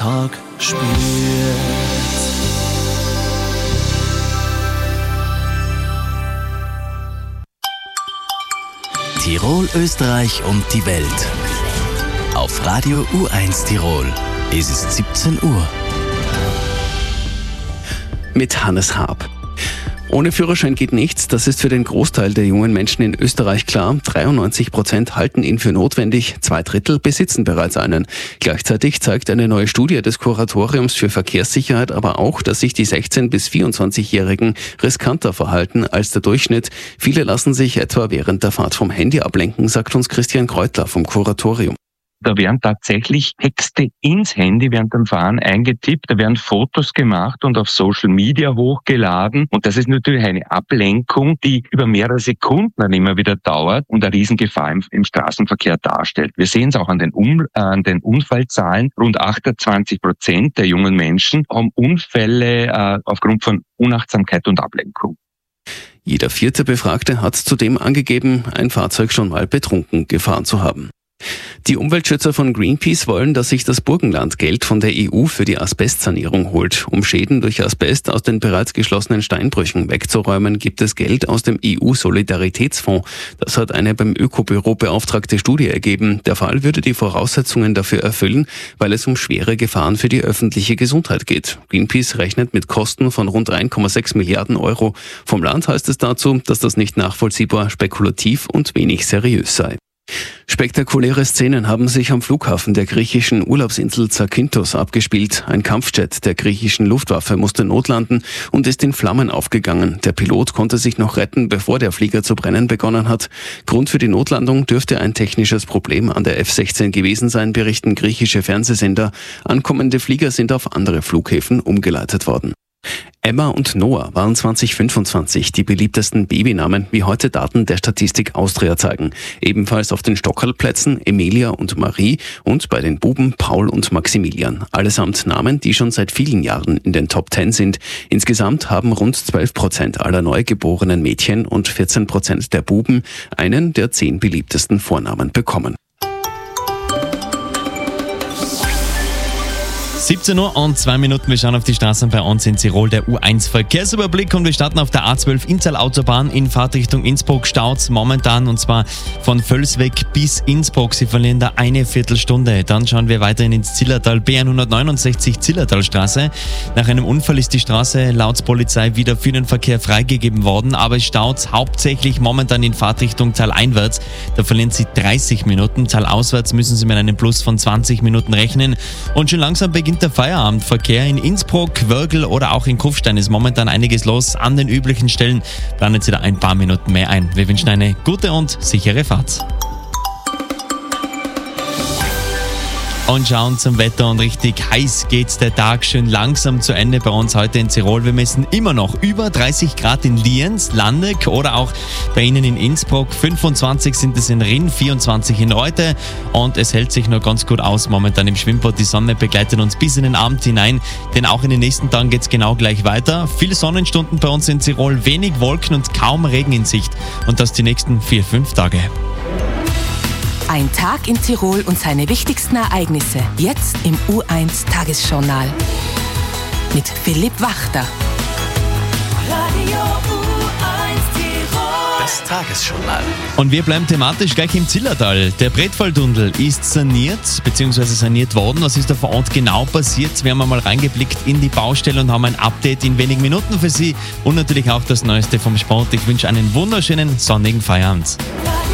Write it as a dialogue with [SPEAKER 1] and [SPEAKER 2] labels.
[SPEAKER 1] Tag spielt. Tirol, Österreich und die Welt. Auf Radio U1 Tirol. Es ist 17 Uhr.
[SPEAKER 2] Mit Hannes Haab. Ohne Führerschein geht nichts, das ist für den Großteil der jungen Menschen in Österreich klar. 93% halten ihn für notwendig, 2/3 besitzen bereits einen. Gleichzeitig zeigt eine neue Studie des Kuratoriums für Verkehrssicherheit aber auch, dass sich die 16- bis 24-Jährigen riskanter verhalten als der Durchschnitt. Viele lassen sich etwa während der Fahrt vom Handy ablenken, sagt uns Christian Kreutler vom Kuratorium.
[SPEAKER 3] Da werden tatsächlich Texte ins Handy während dem Fahren eingetippt, da werden Fotos gemacht und auf Social Media hochgeladen. Und das ist natürlich eine Ablenkung, die über mehrere Sekunden dann immer wieder dauert und eine Riesengefahr im Straßenverkehr darstellt. Wir sehen es auch an den Unfallzahlen. Rund 28% der jungen Menschen haben Unfälle aufgrund von Unachtsamkeit und Ablenkung.
[SPEAKER 2] Jeder 4. Befragte hat zudem angegeben, ein Fahrzeug schon mal betrunken gefahren zu haben. Die Umweltschützer von Greenpeace wollen, dass sich das Burgenland Geld von der EU für die Asbestsanierung holt. Um Schäden durch Asbest aus den bereits geschlossenen Steinbrüchen wegzuräumen, gibt es Geld aus dem EU-Solidaritätsfonds. Das hat eine beim Ökobüro beauftragte Studie ergeben. Der Fall würde die Voraussetzungen dafür erfüllen, weil es um schwere Gefahren für die öffentliche Gesundheit geht. Greenpeace rechnet mit Kosten von rund 1,6 Milliarden Euro. Vom Land heißt es dazu, dass das nicht nachvollziehbar, spekulativ und wenig seriös sei. Spektakuläre Szenen haben sich am Flughafen der griechischen Urlaubsinsel Zakynthos abgespielt. Ein Kampfjet der griechischen Luftwaffe musste notlanden und ist in Flammen aufgegangen. Der Pilot konnte sich noch retten, bevor der Flieger zu brennen begonnen hat. Grund für die Notlandung dürfte ein technisches Problem an der F-16 gewesen sein, berichten griechische Fernsehsender. Ankommende Flieger sind auf andere Flughäfen umgeleitet worden. Emma und Noah waren 2025 die beliebtesten Babynamen, wie heute Daten der Statistik Austria zeigen. Ebenfalls auf den Stockerlplätzen Emilia und Marie und bei den Buben Paul und Maximilian. Allesamt Namen, die schon seit vielen Jahren in den Top 10 sind. Insgesamt haben rund 12% aller neugeborenen Mädchen und 14% der Buben einen der 10 beliebtesten Vornamen bekommen.
[SPEAKER 4] 17 Uhr und 2 Minuten. Wir schauen auf die Straßen bei uns in Tirol, der U1 Verkehrsüberblick, und wir starten auf der A12 Inntal-Autobahn in Fahrtrichtung Innsbruck. Staut momentan, und zwar von Völsweg bis Innsbruck. Sie verlieren da eine Viertelstunde. Dann schauen wir weiterhin ins Zillertal, B169 Zillertalstraße. Nach einem Unfall ist die Straße laut Polizei wieder für den Verkehr freigegeben worden, aber es staut hauptsächlich momentan in Fahrtrichtung taleinwärts. Da verlieren Sie 30 Minuten. Talauswärts müssen Sie mit einem Plus von 20 Minuten rechnen. Und schon langsam beginnt der Feierabendverkehr. In Innsbruck, Wörgl oder auch in Kufstein ist momentan einiges los. An den üblichen Stellen planen Sie da ein paar Minuten mehr ein. Wir wünschen eine gute und sichere Fahrt. Und schauen zum Wetter, und richtig heiß geht's der Tag schön langsam zu Ende bei uns heute in Tirol. Wir messen immer noch über 30 Grad in Lienz, Landeck oder auch bei Ihnen in Innsbruck. 25 sind es in Rinn, 24 in Reute, und es hält sich nur ganz gut aus momentan im Schwimmbad. Die Sonne begleitet uns bis in den Abend hinein, denn auch in den nächsten Tagen geht's genau gleich weiter. Viele Sonnenstunden bei uns in Tirol, wenig Wolken und kaum Regen in Sicht, und das die nächsten 4-5 Tage.
[SPEAKER 5] Ein Tag in Tirol und seine wichtigsten Ereignisse. Jetzt im U1 Tagesjournal. Mit Philipp Wachter.
[SPEAKER 1] Radio U1 Tirol. Das Tagesjournal.
[SPEAKER 4] Und wir bleiben thematisch gleich im Zillertal. Der Bretwaldtunnel ist saniert, bzw. saniert worden. Was ist da vor Ort genau passiert? Wir haben einmal reingeblickt in die Baustelle und haben ein Update in wenigen Minuten für Sie. Und natürlich auch das Neueste vom Sport. Ich wünsche einen wunderschönen sonnigen Feierabend.